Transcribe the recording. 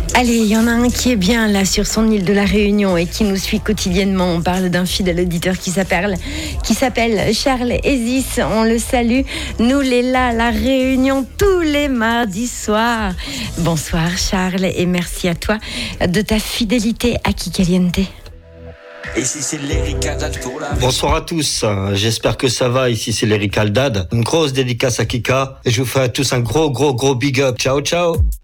Allez, il y en a un qui est bien là sur son île de la Réunion et qui nous suit quotidiennement. On parle d'un fidèle auditeur qui s'appelle Charles Ezis. On le salue. Nous les là, la Réunion tous les mardis soirs. Bonsoir Charles et merci à toi de ta fidélité à Kikaliente. Bonsoir à tous, j'espère que ça va, ici c'est l'Eric Aldad. Une grosse dédicace à Kika et je vous fais à tous un gros big up. Ciao ciao.